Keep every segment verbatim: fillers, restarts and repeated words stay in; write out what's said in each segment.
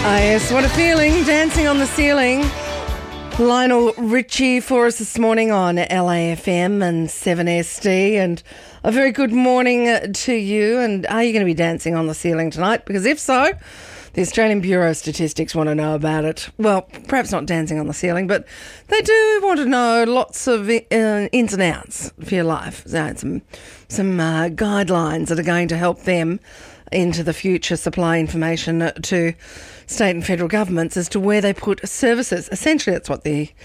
Ah, yes, what a feeling, dancing on the ceiling. Lionel Richie for us this morning on L A F M and seven S D, and a very good morning to you. And are you going to be dancing on the ceiling tonight? Because if so, the Australian Bureau of Statistics want to know about it. Well, perhaps not dancing on the ceiling, but they do want to know lots of uh, ins and outs for your life. So some some uh, guidelines that are going to help them into the future supply information to state and federal governments as to where they put services. Essentially, that's what the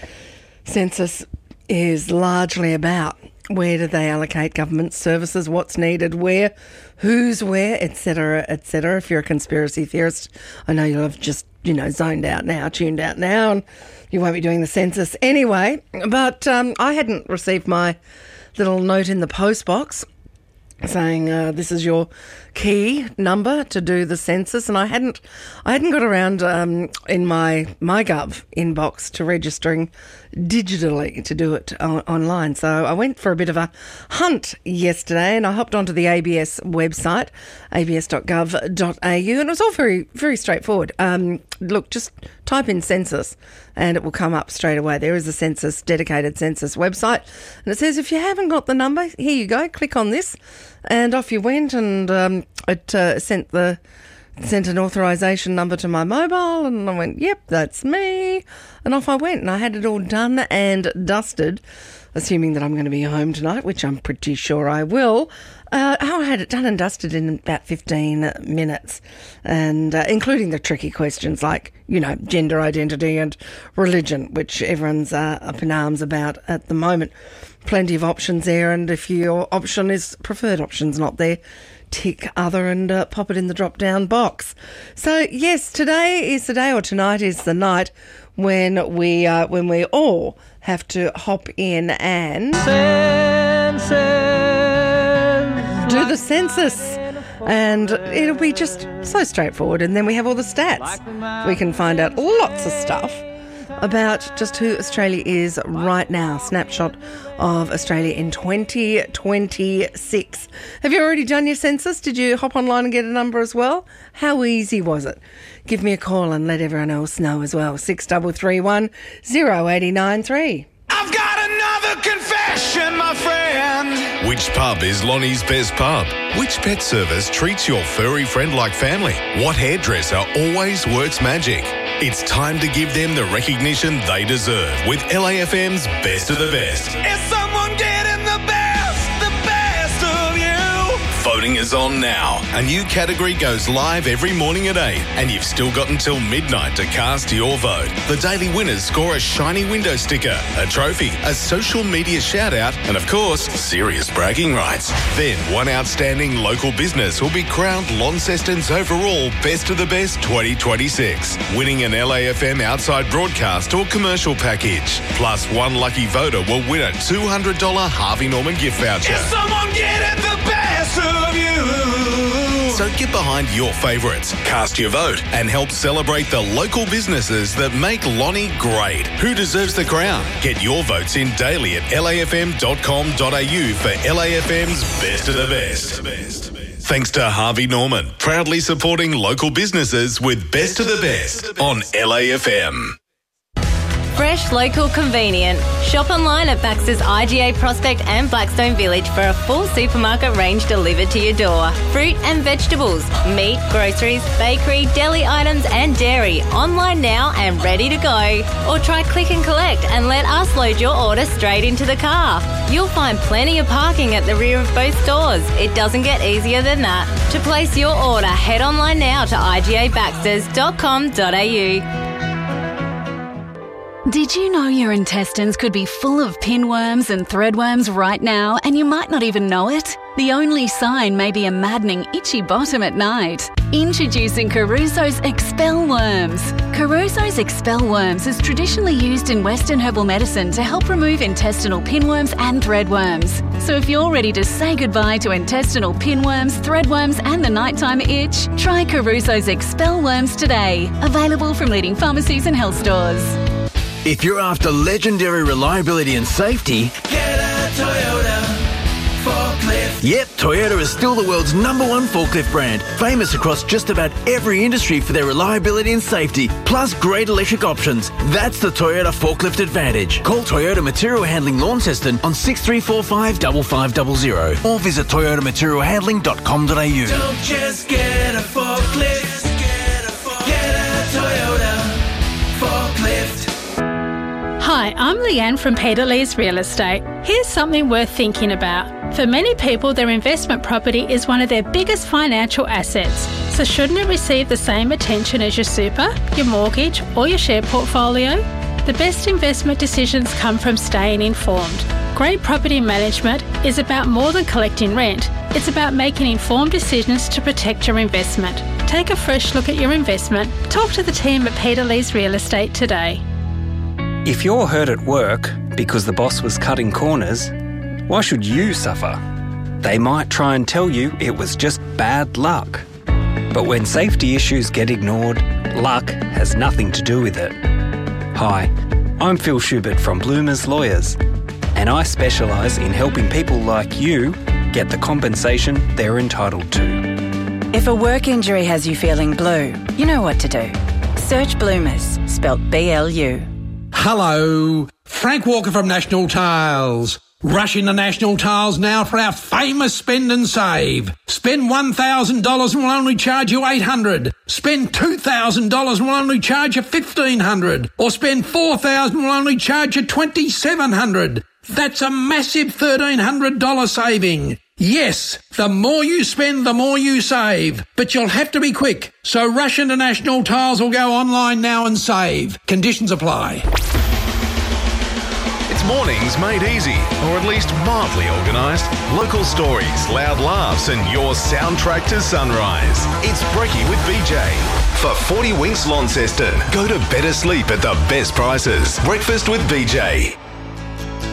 census is largely about. Where do they allocate government services? What's needed? Where? Who's where? Etc. Etc. If you're a conspiracy theorist, I know you'll have just you know zoned out now, tuned out now, and you won't be doing the census anyway. But um, I hadn't received my little note in the post box saying uh, this is your key number to do the census, and I hadn't, I hadn't got around um, in my MyGov inbox to registering digitally to do it o- online. So I went for a bit of a hunt yesterday, and I hopped onto the A B S website, a b s dot gov dot a u, and it was all very, very straightforward. Um, look, just type in census, and it will come up straight away. There is a census, dedicated census website, and it says if you haven't got the number, here you go, click on this. And off you went, and um, it uh, sent the sent an authorisation number to my mobile, and I went, yep, that's me. And off I went, and I had it all done and dusted, assuming that I'm going to be home tonight, which I'm pretty sure I will. Uh, I had it done and dusted in about fifteen minutes, and uh, including the tricky questions like, you know, gender identity and religion, which everyone's uh, up in arms about at the moment. Plenty of options there, and if your option is preferred options not there, tick other and uh, pop it in the drop-down box. So, yes, today is the day, or tonight is the night when we uh, when we all have to hop in and census. do the census. And it'll be just so straightforward. And then we have all the stats. We can find out lots of stuff about just who Australia is right now. Snapshot of Australia in twenty twenty-six. Have you already done your census? Did you hop online and get a number as well? How easy was it? Give me a call and let everyone else know as well. six three three one, zero eight nine three. I've got another confession, my friend. Which pub is Lonnie's best pub? Which pet service treats your furry friend like family? What hairdresser always works magic? It's time to give them the recognition they deserve with L A F M's Best of the Best. Is someone getting the best, the best of you? Voting is on now. A new category goes live every morning at eight, and you've still got until midnight to cast your vote. The daily winners score a shiny window sticker, a trophy, a social media shout-out, and of course, serious bragging rights. Then one outstanding local business will be crowned Launceston's overall Best of the Best twenty twenty-six, winning an L A F M outside broadcast or commercial package. Plus, one lucky voter will win a two hundred dollars Harvey Norman gift voucher. Is someone getting the best of you? So get behind your favourites, cast your vote, and help celebrate the local businesses that make Lonnie great. Who deserves the crown? Get your votes in daily at l a f m dot com dot a u for L A F M's Best of the Best. Thanks to Harvey Norman, proudly supporting local businesses with Best of the Best on L A F M. Fresh, local, convenient. Shop online at Baxter's I G A Prospect and Blackstone Village for a full supermarket range delivered to your door. Fruit and vegetables, meat, groceries, bakery, deli items and dairy. Online now and ready to go. Or try click and collect and let us load your order straight into the car. You'll find plenty of parking at the rear of both stores. It doesn't get easier than that. To place your order, head online now to i g a baxters dot com dot a u. Did you know your intestines could be full of pinworms and threadworms right now and you might not even know it? The only sign may be a maddening itchy bottom at night. Introducing Caruso's Expel Worms. Caruso's Expel Worms is traditionally used in Western herbal medicine to help remove intestinal pinworms and threadworms. So if you're ready to say goodbye to intestinal pinworms, threadworms and the nighttime itch, try Caruso's Expel Worms today. Available from leading pharmacies and health stores. If you're after legendary reliability and safety, Get a Toyota forklift. Yep, Toyota is still the world's number one forklift brand, famous across just about every industry for their reliability and safety, plus great electric options. That's the Toyota Forklift Advantage. Call Toyota Material Handling Launceston on six three four five five five zero zero or visit toyota material handling dot com dot a u. Don't just get a forklift, get a, forklift. Get a Toyota forklift. Hi, I'm Leanne from Peter Lee's Real Estate. Here's something worth thinking about. For many people, their investment property is one of their biggest financial assets. So shouldn't it receive the same attention as your super, your mortgage or your share portfolio? The best investment decisions come from staying informed. Great property management is about more than collecting rent. It's about making informed decisions to protect your investment. Take a fresh look at your investment. Talk to the team at Peter Lee's Real Estate today. If you're hurt at work because the boss was cutting corners, why should you suffer? They might try and tell you it was just bad luck. But when safety issues get ignored, luck has nothing to do with it. Hi, I'm Phil Schubert from Bloomers Lawyers, and I specialise in helping people like you get the compensation they're entitled to. If a work injury has you feeling blue, you know what to do. Search Bloomers, spelt B L U. Hello, Frank Walker from National Tiles. Rush into National Tiles now for our famous spend and save. Spend one thousand dollars and we'll only charge you eight hundred dollars. Spend two thousand dollars and we'll only charge you fifteen hundred dollars. Or spend four thousand dollars and we'll only charge you twenty-seven hundred dollars. That's a massive thirteen hundred dollars saving. Yes, the more you spend, the more you save. But you'll have to be quick. So rush into National Tiles or go online now and save. Conditions apply. It's mornings made easy, or at least mildly organised. Local stories, loud laughs, and your soundtrack to sunrise. It's Brekkie with B J. For forty Winks Launceston, go to better sleep at the best prices. Breakfast with B J.